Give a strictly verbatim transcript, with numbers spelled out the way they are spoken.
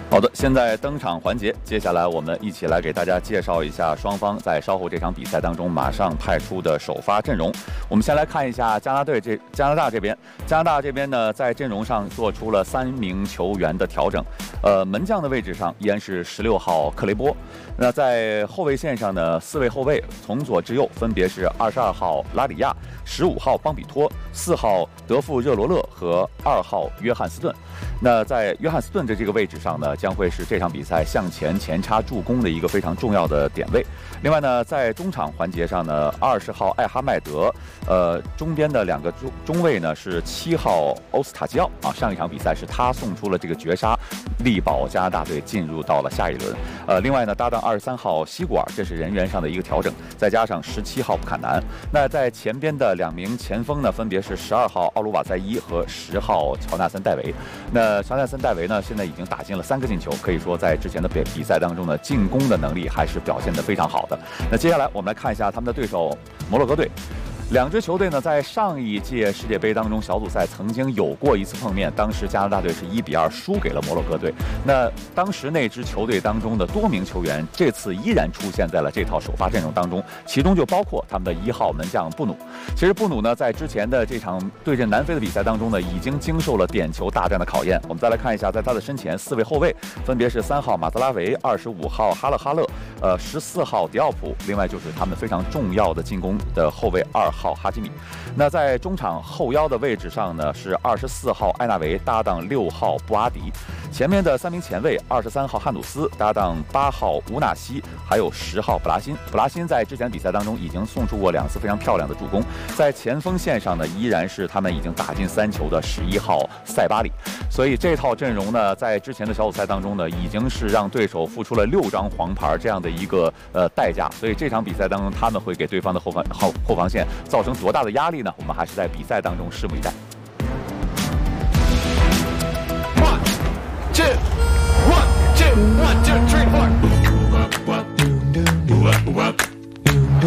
好的，现在登场环节，接下来我们一起来给大家介绍一下双方在稍后这场比赛当中马上派出的首发阵容。我们先来看一下加拿大这加拿大这边，加拿大这边呢在阵容上做出了三名球员的调整。呃，门将的位置上依然是十六号克雷波。那在后卫线上呢，四位后卫从左至右分别是二十二号拉里亚、十五号邦比托、四号德富热罗勒和二号约翰斯顿。那在约翰斯顿的这个位置上呢，将会是这场比赛向前前插助攻的一个非常重要的点位。另外呢，在中场环节上呢，二十号艾哈迈德，呃，中边的两个中中卫呢是七号欧斯塔基奥啊，上一场比赛是他送出了这个绝杀，力保加拿大队进入到了下一轮。呃，另外呢，搭档二十三号西古尔，这是人员上的一个调整，再加上十七号布坎南。那在前边的两名前锋呢，分别是十二号奥卢瓦塞伊和十号乔纳森戴维。那乔纳森戴维呢，现在已经打进了三个进球，可以说在之前的比比赛当中呢，进攻的能力还是表现得非常好的。那接下来我们来看一下他们的对手摩洛哥队。两支球队呢，在上一届世界杯当中小组赛曾经有过一次碰面，当时加拿大队是一比二输给了摩洛哥队。那当时那支球队当中的多名球员，这次依然出现在了这套首发阵容当中，其中就包括他们的一号门将布努。其实布努呢，在之前的这场对阵南非的比赛当中呢，已经经受了点球大战的考验。我们再来看一下，在他的身前四位后卫分别是三号马泽拉维、二十五号哈勒哈勒、呃十四号迪奥普，另外就是他们非常重要的进攻的后卫二号哈基米。那在中场后腰的位置上呢，是二十四号艾纳维搭档六号布阿迪，前面的三名前卫二十三号汉努斯搭档八号乌纳西，还有十号布拉辛。布拉辛在之前比赛当中已经送出过两次非常漂亮的助攻。在前锋线上呢，依然是他们已经打进三球的十一号塞巴里。所以这套阵容呢，在之前的小组赛当中呢，已经是让对手付出了六张黄牌这样的一个呃代价。所以这场比赛当中，他们会给对方的后防后后防线造成多大的压力呢？我们还是在比赛当中拭目以待。 One, two, one, two, one, two, three, four.